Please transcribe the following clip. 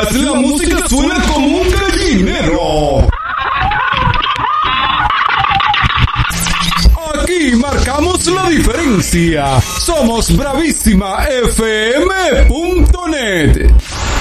oigas, la música suena como un gallinero. Aquí marcamos la diferencia. Somos bravísimafm.net.